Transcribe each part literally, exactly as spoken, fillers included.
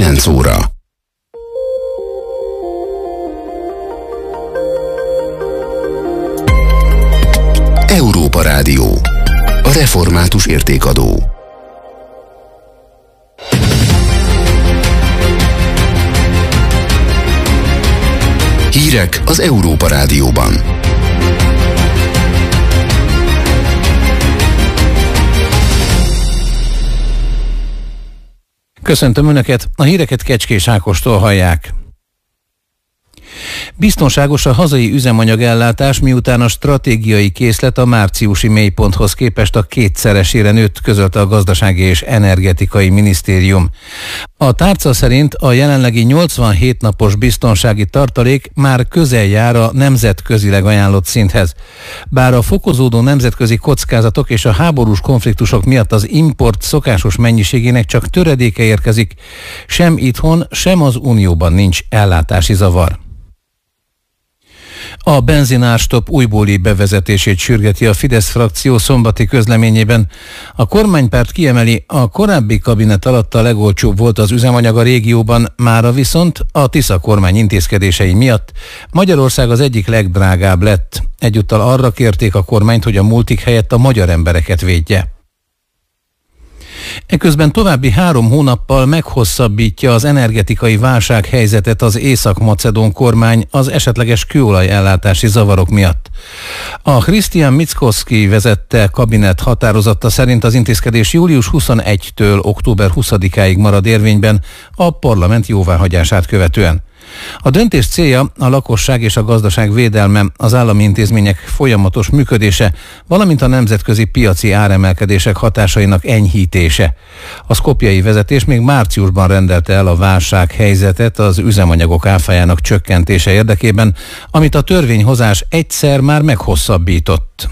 kilenc óra. Európa Rádió. A református értékadó. Hírek az Európa Rádióban. Köszöntöm Önöket, a híreket Kecskés Ákostól hallják. Biztonságos a hazai üzemanyagellátás, miután a stratégiai készlet a márciusi mélyponthoz képest a kétszeresére nőtt, közölte a Gazdasági és Energetikai Minisztérium. A tárca szerint a jelenlegi nyolcvanhét napos biztonsági tartalék már közel jár a nemzetközileg ajánlott szinthez. Bár a fokozódó nemzetközi kockázatok és a háborús konfliktusok miatt az import szokásos mennyiségének csak töredéke érkezik, sem itthon, sem az Unióban nincs ellátási zavar. A benzinárstopp újbóli bevezetését sürgeti a Fidesz frakció szombati közleményében. A kormánypárt kiemeli, a korábbi kabinet alatt a legolcsóbb volt az üzemanyag a régióban, mára viszont a Tisza kormány intézkedései miatt Magyarország az egyik legdrágább lett. Egyúttal arra kérték a kormányt, hogy a multik helyett a magyar embereket védje. Eközben további három hónappal meghosszabbítja az energetikai válsághelyzetet az észak-macedón kormány az esetleges kőolajellátási zavarok miatt. A Christian Mickoski vezette kabinet határozata szerint az intézkedés július huszonegyedikétől október huszadikáig marad érvényben a parlament jóváhagyását követően. A döntés célja a lakosság és a gazdaság védelme, az állami intézmények folyamatos működése, valamint a nemzetközi piaci áremelkedések hatásainak enyhítése. A szkopjei vezetés még márciusban rendelte el a válsághelyzetet az üzemanyagok áfájának csökkentése érdekében, amit a törvényhozás egyszer már meghosszabbított.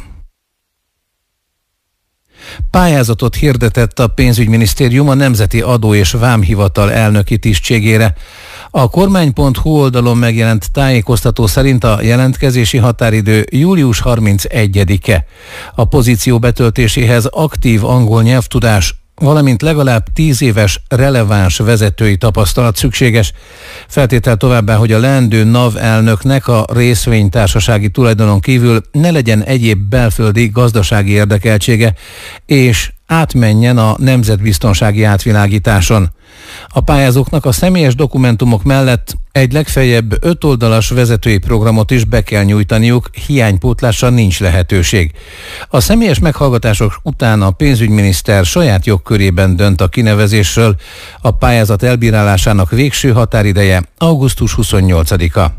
Pályázatot hirdetett a pénzügyminisztérium a Nemzeti Adó- és Vámhivatal elnöki tisztségére. A kormány pont hu oldalon megjelent tájékoztató szerint a jelentkezési határidő július harmincegyedike. A pozíció betöltéséhez aktív angol nyelvtudás, valamint legalább tíz éves releváns vezetői tapasztalat szükséges. Feltétel továbbá, hogy a leendő NAV elnöknek a részvénytársasági tulajdonon kívül ne legyen egyéb belföldi gazdasági érdekeltsége, és átmenjen a nemzetbiztonsági átvilágításon. A pályázóknak a személyes dokumentumok mellett egy legfeljebb öt oldalas vezetői programot is be kell nyújtaniuk, hiánypótlásra nincs lehetőség. A személyes meghallgatások után a pénzügyminiszter saját jogkörében dönt a kinevezésről, a pályázat elbírálásának végső határideje augusztus huszonnyolcadika.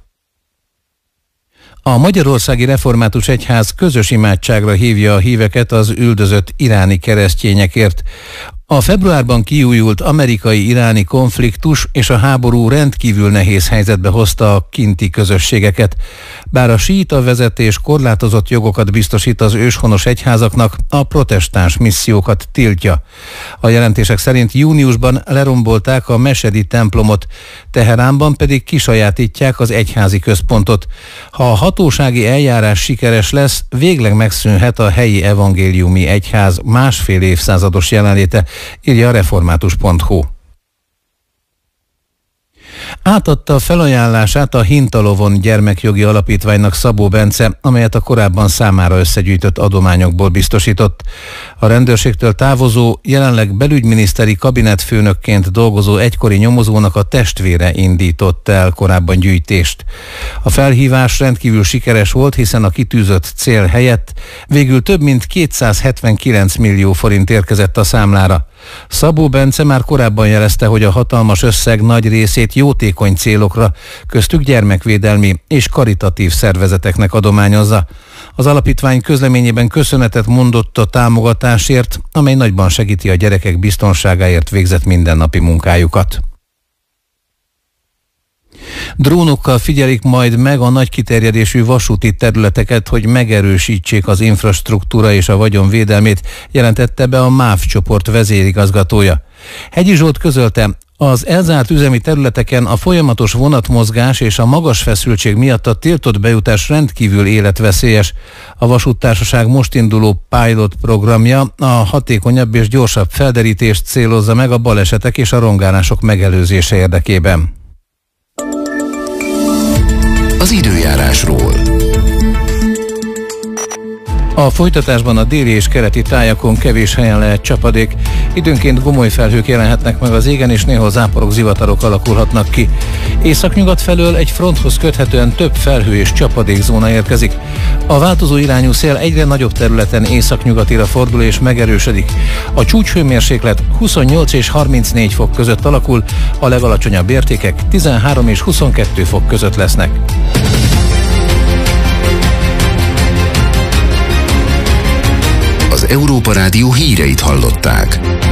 A Magyarországi Református Egyház közös imádságra hívja a híveket az üldözött iráni keresztényekért. A februárban kiújult amerikai-iráni konfliktus és a háború rendkívül nehéz helyzetbe hozta a kinti közösségeket. Bár a síita vezetés korlátozott jogokat biztosít az őshonos egyházaknak, a protestáns missziókat tiltja. A jelentések szerint júniusban lerombolták a mesedi templomot, Teheránban pedig kisajátítják az egyházi központot. Ha a hatósági eljárás sikeres lesz, végleg megszűnhet a helyi evangéliumi egyház másfél évszázados jelenléte, írja a református pont hu. Átadta a felajánlását a Hintalovon gyermekjogi alapítványnak Szabó Bence, amelyet a korábban számára összegyűjtött adományokból biztosított. A rendőrségtől távozó, jelenleg belügyminiszteri kabinetfőnökként dolgozó egykori nyomozónak a testvére indított el korábban gyűjtést. A felhívás rendkívül sikeres volt, hiszen a kitűzött cél helyett végül több mint kétszázhetvenkilenc millió forint érkezett a számlára. Szabó Bence már korábban jelezte, hogy a hatalmas összeg nagy részét jótékony célokra, köztük gyermekvédelmi és karitatív szervezeteknek adományozza. Az alapítvány közleményében köszönetet mondott a támogatásért, amely nagyban segíti a gyerekek biztonságáért végzett mindennapi munkájukat. Drónokkal figyelik majd meg a nagy kiterjedésű vasúti területeket, hogy megerősítsék az infrastruktúra és a vagyon védelmét, jelentette be a MÁV csoport vezérigazgatója. Hegyi Zsolt közölte, Az elzárt üzemi területeken a folyamatos vonatmozgás és a magas feszültség miatt a tiltott bejutás rendkívül életveszélyes. A vasúttársaság most induló pilot programja a hatékonyabb és gyorsabb felderítést célozza meg a balesetek és a rongálások megelőzése érdekében. Az időjárásról. A folytatásban a déli és keleti tájakon kevés helyen lehet csapadék. Időnként gomoly felhők jelenhetnek meg az égen, és néhol záporok, zivatarok alakulhatnak ki. Északnyugat felől egy fronthoz köthetően több felhő és csapadékzóna érkezik. A változó irányú szél egyre nagyobb területen északnyugatira fordul és megerősödik. A csúcshőmérséklet huszonnyolc és harmincnégy fok között alakul, a legalacsonyabb értékek tizenhárom és huszonkettő fok között lesznek. Az Európa Rádió híreit hallották.